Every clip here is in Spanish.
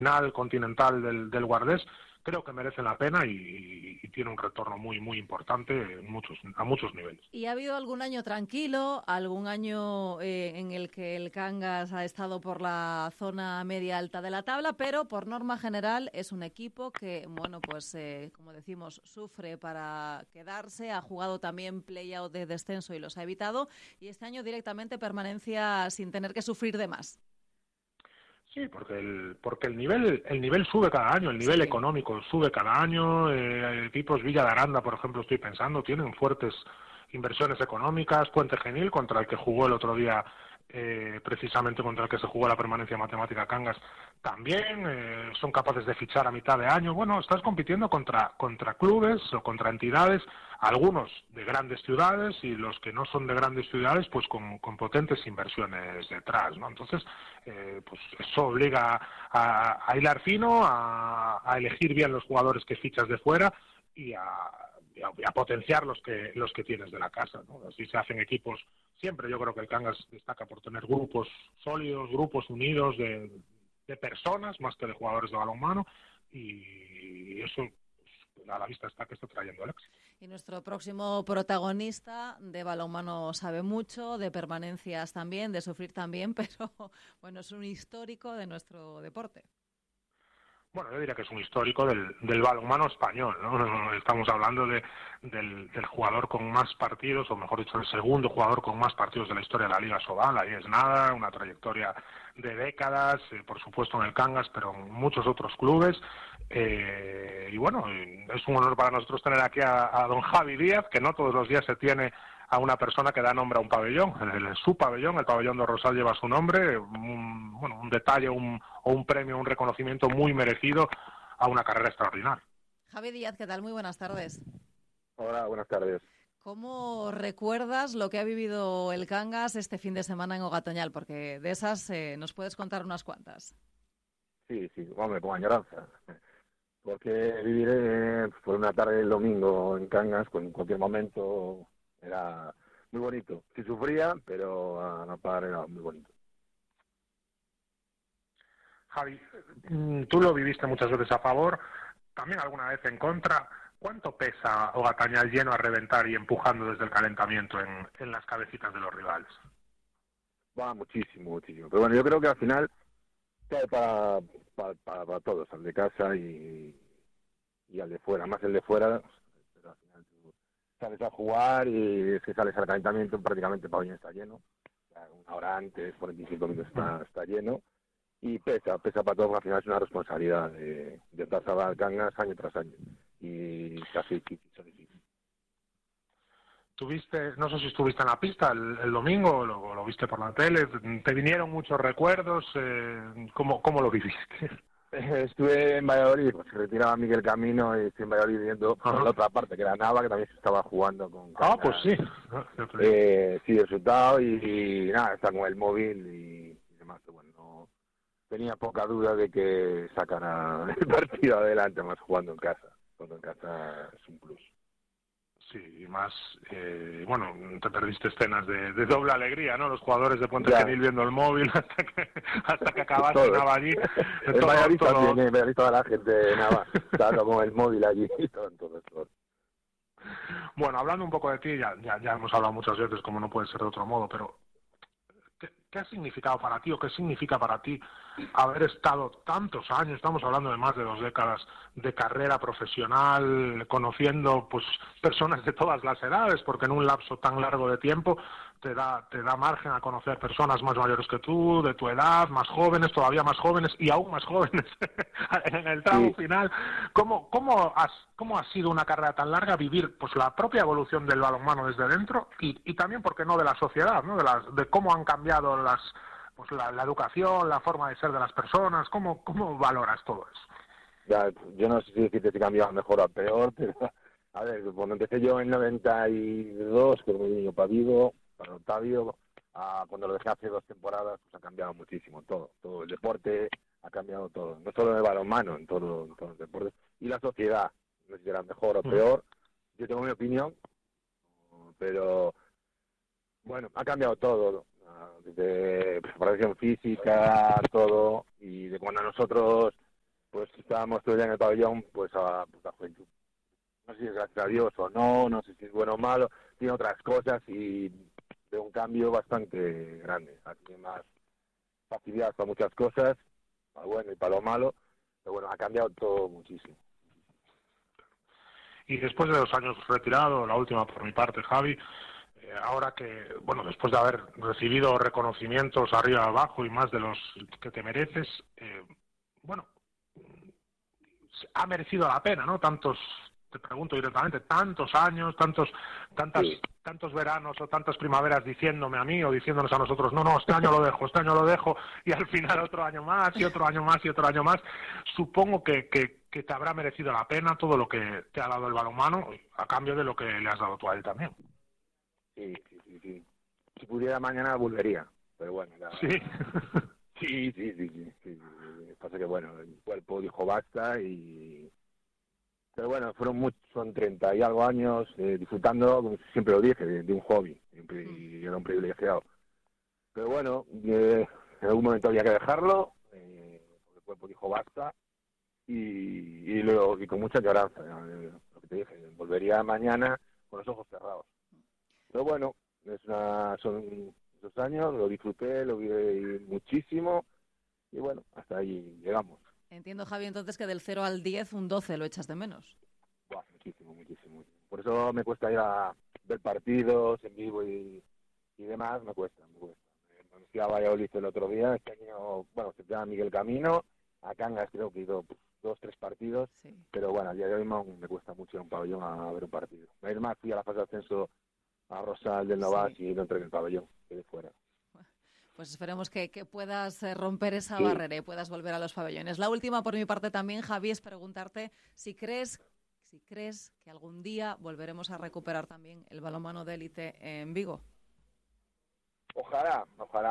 final continental del Guardés, creo que merecen la pena y tiene un retorno muy muy importante a muchos niveles. ¿Y ha habido algún año tranquilo, algún año en el que el Cangas ha estado por la zona media alta de la tabla, pero por norma general es un equipo que, bueno, pues como decimos, sufre para quedarse, ha jugado también play-out de descenso y los ha evitado, y este año directamente permanencia sin tener que sufrir de más? Sí, porque el nivel sube cada año, el nivel Sí. económico sube cada año. Equipos Villa de Aranda, por ejemplo, estoy pensando, tienen fuertes inversiones económicas. Puente Genil, contra el que jugó el otro día, precisamente contra el que se jugó la permanencia matemática Cangas, también son capaces de fichar a mitad de año. Bueno, estás compitiendo contra clubes o contra entidades, algunos de grandes ciudades y los que no son de grandes ciudades, pues con potentes inversiones detrás, ¿no? Entonces, pues eso obliga a hilar fino, a elegir bien los jugadores que fichas de fuera y a potenciar los que tienes de la casa, ¿no? Así se hacen equipos. Siempre yo creo que el Cangas destaca por tener grupos sólidos, grupos unidos de personas más que de jugadores de balonmano, y eso pues, a la vista está que está trayendo el éxito. Y nuestro próximo protagonista de balonmano sabe mucho, de permanencias también, de sufrir también, pero bueno, es un histórico de nuestro deporte. Bueno, yo diría que es un histórico del balonmano español, ¿no? Estamos hablando del jugador con más partidos, o mejor dicho, el segundo jugador con más partidos de la historia de la Liga Sobal. Ahí es nada, una trayectoria de décadas, por supuesto en el Cangas, pero en muchos otros clubes. Y bueno, es un honor para nosotros tener aquí a don Javi Díaz, que no todos los días se tiene a una persona que da nombre a un pabellón. Su pabellón, el pabellón de Rosal, lleva su nombre, un detalle, un premio, un reconocimiento muy merecido a una carrera extraordinaria. Javi Díaz, ¿qué tal? Muy buenas tardes. Hola, buenas tardes. ¿Cómo recuerdas lo que ha vivido el Cangas este fin de semana en Ogatoñal? Porque de esas nos puedes contar unas cuantas. Sí, hombre, con añoranza. Porque vivir por una tarde del domingo en Cangas, con en cualquier momento, era muy bonito. Sí sufría, pero a la par era muy bonito. Javi, tú lo viviste muchas veces a favor, también alguna vez en contra. ¿Cuánto pesa Ogatañal lleno a reventar y empujando desde el calentamiento en las cabecitas de los rivales? Va muchísimo. Pero bueno, yo creo que al final cae para todos, al de casa y al de fuera. Más el de fuera, pero al final tú sales a jugar y es que sales al calentamiento, prácticamente el pabellón está lleno. O sea, una hora antes, 45 minutos está lleno. Y pesa para todos, al final es una responsabilidad de estar salvar Cangas año tras año. Y casi difícil. No sé si estuviste en la pista el domingo o lo viste por la tele, ¿te vinieron muchos recuerdos? ¿Cómo lo viviste? Estuve en Valladolid, pues se retiraba Miguel Camino y estoy en Valladolid viendo por la otra parte, que era Nava, que también se estaba jugando con Cangas. Pues sí. Sí, resultado y nada, está con el móvil y demás. Bueno, no tenía poca duda de que sacara el partido adelante, más jugando en casa. Cuando en casa es un plus. Sí, y más, bueno, te perdiste escenas de doble alegría, ¿no? Los jugadores de Puente Genil viendo el móvil hasta que acabaste Nava allí. En Valladolid también, en Valladolid toda la gente de Nava estaba con el móvil allí y todo. Bueno, hablando un poco de ti, ya hemos hablado muchas veces, como no puede ser de otro modo, pero ¿qué ha significado para ti o qué significa para ti haber estado tantos años, estamos hablando de más de 2 décadas de carrera profesional, conociendo pues personas de todas las edades, porque en un lapso tan largo de tiempo te da margen a conocer personas más mayores que tú, de tu edad, más jóvenes, todavía más jóvenes y aún más jóvenes en el tramo final? ¿Cómo ha sido una carrera tan larga vivir pues la propia evolución del balonmano desde dentro y también, por qué no, de la sociedad, ¿no? de cómo han cambiado la educación, la forma de ser de las personas? ¿Cómo valoras todo eso? Ya, yo no sé si decirte si cambiaba mejor o peor, pero a ver, cuando empecé yo en 92, que me vine para Vigo, para Octavio, cuando lo dejé hace 2 temporadas, pues ha cambiado muchísimo todo el deporte ha cambiado todo, no solo en el balonmano, en todos los deportes, y la sociedad, no sé si era mejor o peor, yo tengo mi opinión, pero bueno, ha cambiado todo, desde preparación física, todo, y de cuando nosotros pues estábamos todo el día en el pabellón, pues a la juventud. No sé si es gracias a Dios o no sé si es bueno o malo, tiene otras cosas y de un cambio bastante grande. Tiene más facilidad para muchas cosas, para lo bueno y para lo malo, pero bueno, ha cambiado todo muchísimo. Y después de 2 años retirado, la última por mi parte, Javi, ahora que, bueno, después de haber recibido reconocimientos arriba y abajo y más de los que te mereces, bueno, ha merecido la pena, ¿no? Te pregunto directamente, tantos años, tantos veranos o tantas primaveras diciéndome a mí o diciéndonos a nosotros, no, este año lo dejo, y al final otro año más, y otro año más, y otro año más. Supongo que te habrá merecido la pena todo lo que te ha dado el balonmano a cambio de lo que le has dado tú a él también. Sí. Si pudiera mañana volvería, pero bueno. Sí. Sí. Pasa que bueno, el cuerpo dijo basta pero bueno, son 30 y algo años disfrutando, como siempre lo dije, de un hobby, y era un privilegiado. Pero bueno, en algún momento había que dejarlo, porque el cuerpo dijo basta, y con mucha añoranza, lo que te dije, volvería mañana con los ojos cerrados. Pero bueno, son 2 años, lo disfruté, lo viví muchísimo, y bueno, hasta ahí llegamos. Entiendo, Javi, entonces que del 0 al 10, un 12 lo echas de menos. Buah, muchísimo. Por eso me cuesta ir a ver partidos en vivo y demás, me cuesta. Me fui a Valladolid el otro día, este año, bueno, se llama Miguel Camino, a Cangas creo que he ido 2-3 partidos, sí. Pero bueno, a día de hoy me cuesta mucho ir a un pabellón a ver un partido. Es más, fui a la fase de ascenso a Rosal del Novas y no entré en el pabellón, quedé fuera. Pues esperemos que puedas romper esa barrera y puedas volver a los pabellones. La última por mi parte también, Javi, es preguntarte si crees que algún día volveremos a recuperar también el balonmano de élite en Vigo. Ojalá.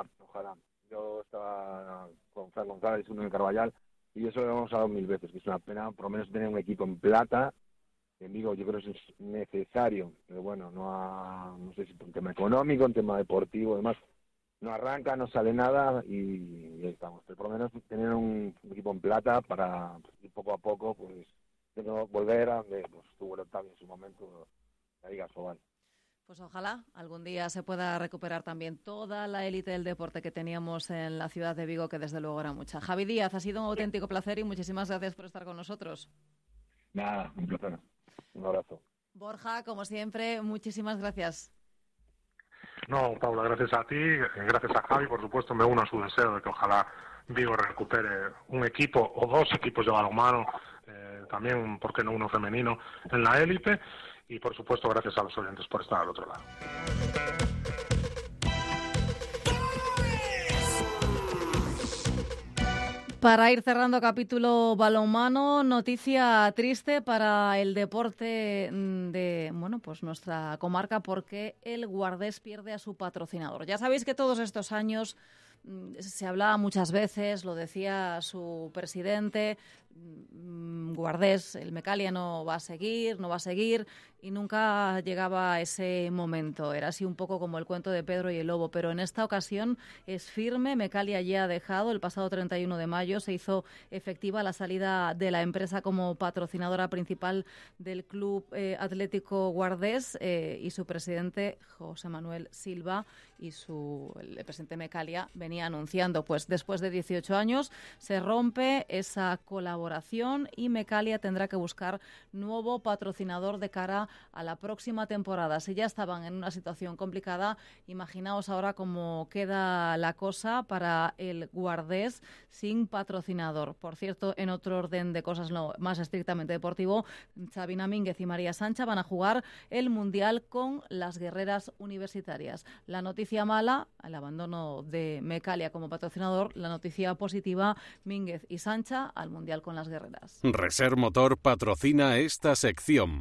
Yo estaba con Fran González, uno en Carballal, y eso lo hemos hablado 1000 veces, que es una pena por lo menos tener un equipo en plata en Vigo. Yo creo que eso es necesario, pero bueno, no sé si por un tema económico, un tema deportivo, además no arranca, no sale nada y ahí estamos. Pero por lo menos tener un equipo en plata para ir poco a poco, pues volver a donde estuvo el Octavio en su momento, la Liga Sobal. Pues ojalá algún día se pueda recuperar también toda la élite del deporte que teníamos en la ciudad de Vigo, que desde luego era mucha. Javi Díaz, ha sido un auténtico placer y muchísimas gracias por estar con nosotros. Nada, un placer. Un abrazo. Borja, como siempre, muchísimas gracias. No, Paula, gracias a ti, gracias a Javi, por supuesto, me uno a su deseo de que ojalá Vigo recupere un equipo o 2 equipos de balonmano, también, ¿por qué no uno femenino, en la élite? Y, por supuesto, gracias a los oyentes por estar al otro lado. Para ir cerrando capítulo balonmano, noticia triste para el deporte de pues nuestra comarca, porque el Guardés pierde a su patrocinador. Ya sabéis que todos estos años se hablaba muchas veces, lo decía su presidente, Guardés, el Mecalia no va a seguir, y nunca llegaba ese momento. Era así un poco como el cuento de Pedro y el Lobo, pero en esta ocasión es firme. Mecalia ya ha dejado. El pasado 31 de mayo se hizo efectiva la salida de la empresa como patrocinadora principal del Club Atlético Guardés, y su presidente, José Manuel Silva, y el presidente Mecalia venía anunciando, pues después de 18 años se rompe esa colaboración y Mecalia tendrá que buscar nuevo patrocinador de cara a la próxima temporada. Si ya estaban en una situación complicada, imaginaos ahora cómo queda la cosa para el Guardés sin patrocinador. Por cierto, en otro orden de cosas más estrictamente deportivo, Sabina Mínguez y María Sancha van a jugar el Mundial con las guerreras universitarias. La noticia mala, el abandono de Mecalia como patrocinador. La noticia positiva, Mínguez y Sancha al Mundial con las guerreras. Reser Motor patrocina esta sección.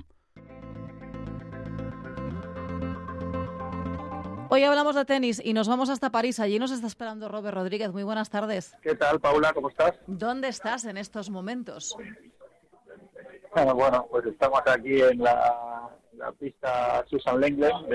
Hoy hablamos de tenis y nos vamos hasta París. Allí nos está esperando Robert Rodríguez. Muy buenas tardes. ¿Qué tal, Paula? ¿Cómo estás? ¿Dónde estás en estos momentos? Bueno, pues estamos aquí en la pista Susan Lenglen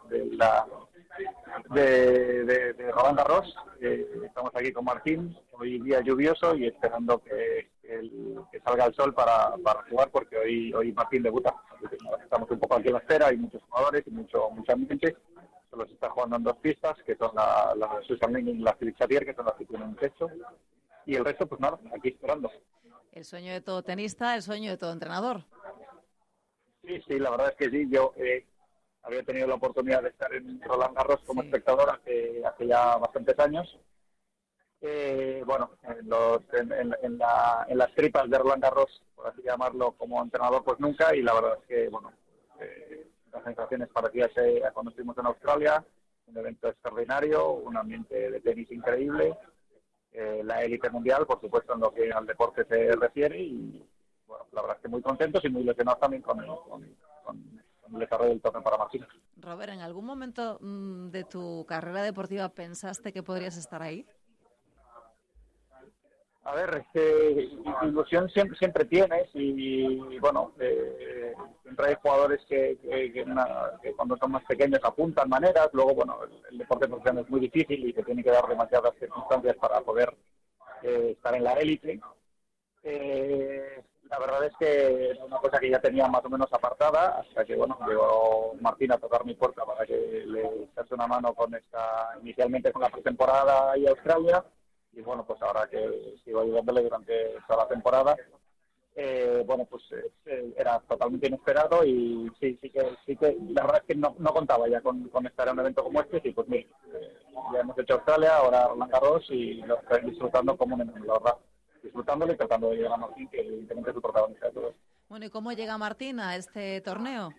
de Roland Garros. Estamos aquí con Martín, hoy día lluvioso, y esperando que el salga el sol para jugar, porque hoy Martín debuta. Estamos un poco aquí en la espera, hay muchos jugadores y mucho ambiente. Solo se está jugando en 2 pistas, que son la Susan Lane y la Philippe Xavier, que son las que tienen techo. Y el resto, pues nada, aquí esperando. El sueño de todo tenista, el sueño de todo entrenador. Sí, la verdad es que sí. Yo había tenido la oportunidad de estar en Roland Garros como espectador hace ya bastantes años. Bueno, en las tripas de Roland Garros, por así llamarlo, como entrenador, pues nunca. Y la verdad es que, bueno, las sensaciones parecidas a cuando estuvimos en Australia, un evento extraordinario, un ambiente de tenis increíble, la élite mundial, por supuesto, en lo que al deporte se refiere. Y bueno, la verdad es que muy contentos y muy ilusionados también con el desarrollo del torneo para Martín. Robert, ¿en algún momento de tu carrera deportiva pensaste que podrías estar ahí? A ver, ilusión siempre tienes y bueno, siempre hay jugadores que cuando son más pequeños apuntan maneras. Luego, bueno, el deporte profesional es muy difícil y te tiene que dar demasiadas circunstancias para poder estar en la élite. La verdad es que era una cosa que ya tenía más o menos apartada, hasta que, bueno, llegó Martín a tocar mi puerta para que le echase una mano inicialmente con la pretemporada y Australia. Y bueno, pues ahora que sigo ayudándole durante toda la temporada, bueno, pues era totalmente inesperado y sí que la verdad es que no contaba ya con estar en un evento como este. Y pues mira, ya hemos hecho Australia, ahora Roland Garros y lo estoy disfrutando como la verdad, disfrutándolo y tratando de llegar a Martín, que evidentemente es el protagonista de todo. Bueno, ¿y cómo llega Martín a este torneo?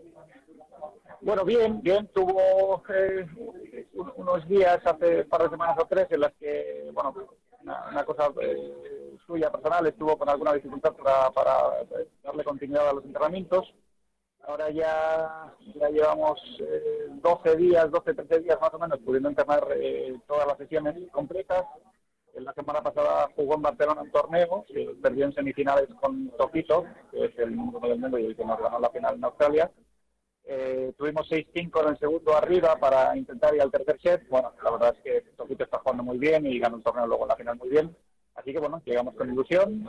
Bueno, bien, tuvo unos días, hace un par de semanas o 3, en las que, bueno, una cosa suya personal, estuvo con alguna dificultad para darle continuidad a los entrenamientos. Ahora ya llevamos 13 días más o menos, pudiendo entrenar todas las sesiones completas. La semana pasada jugó en Barcelona un torneo, perdió en semifinales con Tokito, que es el número del mundo y el que nos ganó la final en Australia. Tuvimos 6-5 en el segundo arriba para intentar ir al tercer set. Bueno, la verdad es que Tokito está jugando muy bien y ganó el torneo luego en la final muy bien. Así que bueno, llegamos con ilusión,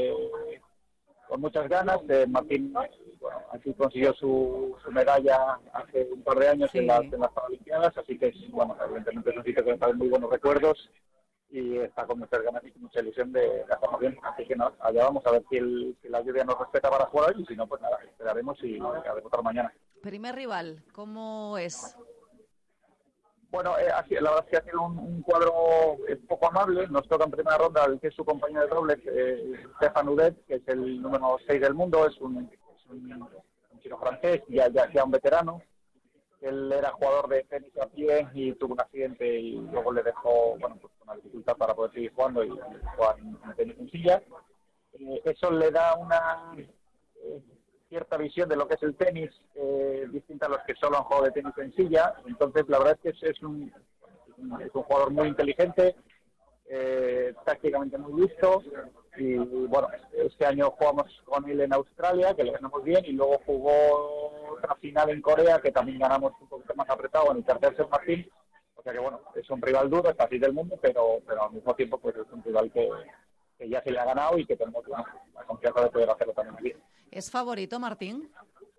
con muchas ganas. Martín, bueno, aquí consiguió su medalla hace un par de años en las Paralimpiadas, así que bueno, evidentemente es un sitio que me trae muy buenos recuerdos y está con muchas ganas y con mucha ilusión de hacerlo bien. Así que nada, allá vamos a ver si la lluvia nos respeta para jugar hoy, y si no, pues nada, esperaremos y a debutar mañana. Primer rival, ¿cómo es? Bueno, la verdad es que ha sido un cuadro poco amable. Nos toca en primera ronda el que es su compañero de dobles, Stefan Udet, que es el número 6 del mundo, es un chino francés, ya un veterano. Él era jugador de tenis a pie y tuvo un accidente y luego le dejó, bueno, pues una dificultad para poder seguir jugando y jugar en tenis en silla. Eso le da una cierta visión de lo que es el tenis, distinta a los que solo han jugado de tenis en silla. Entonces, la verdad es que es un jugador muy inteligente, tácticamente muy listo. Y bueno, este año jugamos con él en Australia, que le ganamos bien, y luego jugó otra final en Corea, que también ganamos un poquito más apretado en el tercer set Martín. O sea que bueno, es un rival duro, es casi del mundo, pero al mismo tiempo pues es un rival que ya se le ha ganado y que tenemos la confianza de poder hacerlo también bien. ¿Es favorito Martín?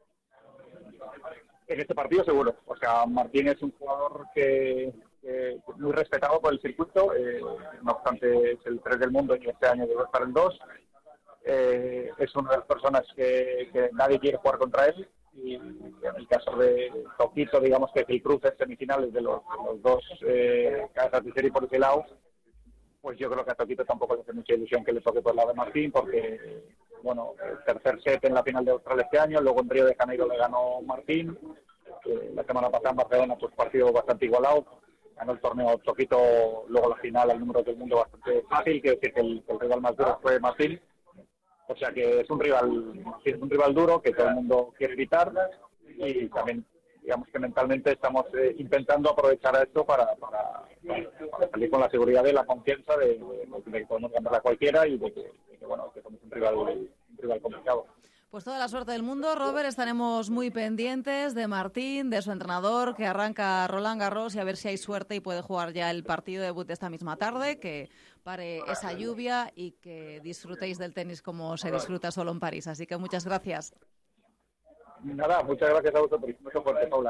En este partido seguro. O sea, Martín es un jugador que muy respetado por el circuito, no obstante es el 3 del mundo y este año debe estar el 2. Es una de las personas que nadie quiere jugar contra él, y en el caso de Tokito, digamos que es el cruce semifinales de los dos cabezas de serie por ese lado, pues yo creo que a Tokito tampoco le hace mucha ilusión que le toque por el lado de Martín, porque bueno, el tercer set en la final de Australia este año, luego en Río de Janeiro le ganó Martín, la semana pasada en Barcelona pues partido bastante igualado, ganó el torneo Tokito, luego la final al número del mundo bastante fácil, quiere decir que el rival más duro fue Martín. O sea que es un rival duro que todo el mundo quiere evitar, y también digamos que mentalmente estamos intentando aprovechar esto para salir con la seguridad de la confianza de que podemos ganar a cualquiera y de que bueno, que somos un rival complicado. Pues toda la suerte del mundo, Robert. Estaremos muy pendientes de Martín, de su entrenador, que arranca Roland Garros, y a ver si hay suerte y puede jugar ya el partido de debut esta misma tarde, que pare esa lluvia y que disfrutéis del tenis como se disfruta solo en París. Así que muchas gracias. Nada, muchas gracias a vosotros. Mucho fuerte, Paula.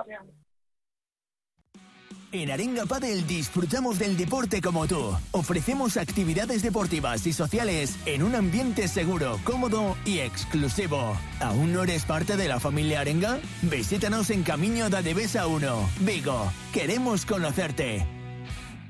En Arenga Padel disfrutamos del deporte como tú. Ofrecemos actividades deportivas y sociales en un ambiente seguro, cómodo y exclusivo. ¿Aún no eres parte de la familia Arenga? Visítanos en Camino da Devesa 1, Vigo. Queremos conocerte.